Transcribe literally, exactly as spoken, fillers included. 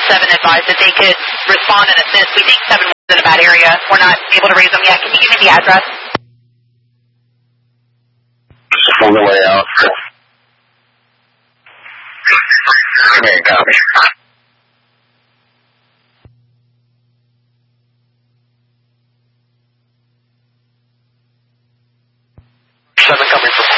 seven advised that they could respond and assist. We think seven was in a bad area. We're not able to raise them yet. Can you give me the address? Just on the way out. Come here, copy. Seven coming from